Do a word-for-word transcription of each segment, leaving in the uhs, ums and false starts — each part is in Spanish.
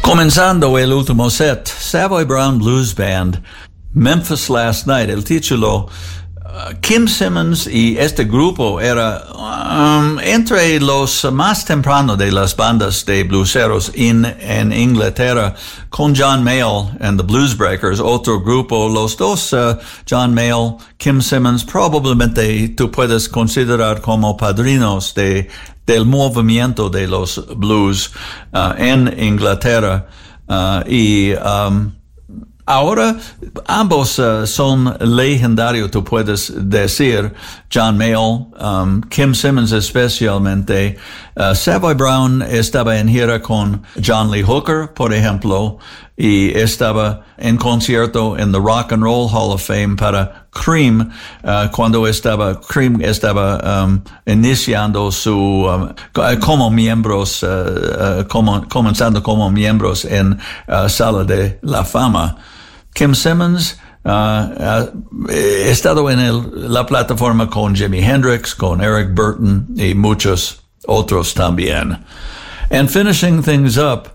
Comenzando el último set, Savoy Brown Blues Band, Memphis Last Night. El título, uh, Kim Simmons y este grupo era um, entre los más tempranos de las bandas de blueseros in, en Inglaterra, con John Mayall and the Blues Breakers, otro grupo. Los dos, uh, John Mayall, Kim Simmons, probablemente tú puedes considerar como padrinos de del movimiento de los blues uh, en Inglaterra. Uh, y um, ahora ambos uh, son legendarios, tú puedes decir. John Mayall, um, Kim Simmons especialmente. Uh, Savoy Brown estaba en gira con John Lee Hooker, por ejemplo, y estaba en concierto en the Rock and Roll Hall of Fame para Cream, uh, cuando estaba, Cream estaba um, iniciando su, um, como miembros, uh, uh, como, comenzando como miembros en uh, Sala de la Fama. Kim Simmons uh, ha estado en el, la plataforma con Jimi Hendrix, con Eric Burton y muchos otros también. And finishing things up,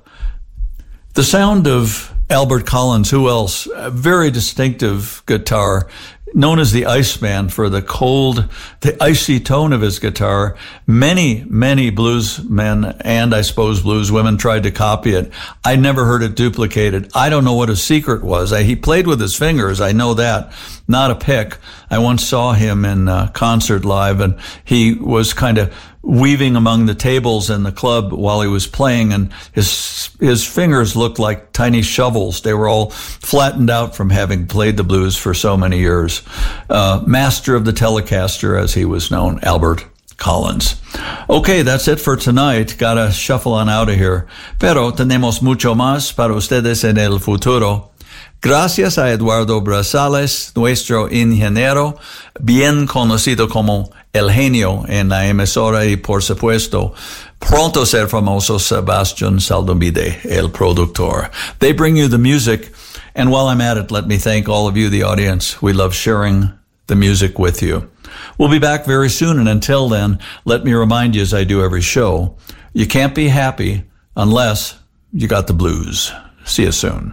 the sound of Albert Collins, who else? A very distinctive guitar, known as the Iceman for the cold, the icy tone of his guitar. Many, many blues men and I suppose blues women tried to copy it. I never heard it duplicated. I don't know what his secret was. I, he played with his fingers. I know that. Not a pick. I once saw him in uh, concert live, and he was kind of weaving among the tables in the club while he was playing, and his his fingers looked like tiny shovels. They were all flattened out from having played the blues for so many years. Uh, master of the Telecaster, as he was known, Albert Collins. Okay, that's it for tonight. Gotta shuffle on out of here. Pero tenemos mucho más para ustedes en el futuro. Gracias a Eduardo Brazales, nuestro ingeniero, bien conocido como El Genio en la emisora, y por supuesto, pronto ser famoso, Sebastian Saldomide, el productor. They bring you the music, and while I'm at it, let me thank all of you, the audience. We love sharing the music with you. We'll be back very soon, and until then, let me remind you, as I do every show, you can't be happy unless you got the blues. See you soon.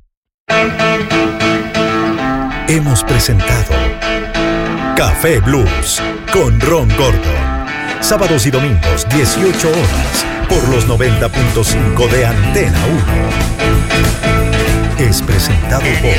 Hemos presentado Café Blues con Ron Gordon. Sábados y domingos, dieciocho horas, por los noventa punto cinco de Antena uno. Es presentado por...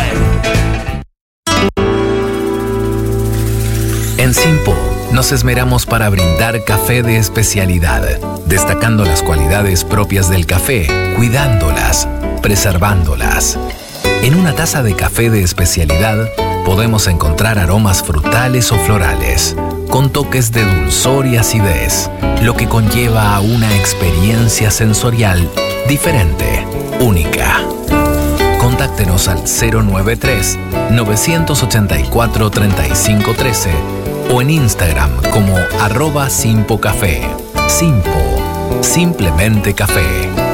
En Simpo nos esmeramos para brindar café de especialidad, destacando las cualidades propias del café, cuidándolas, preservándolas. En una taza de café de especialidad podemos encontrar aromas frutales o florales, con toques de dulzor y acidez, lo que conlleva a una experiencia sensorial diferente, única. Contáctenos al cero nueve tres, nueve ocho cuatro, tres cinco uno tres o en Instagram como arroba Simpo Café. Simpo, simplemente café.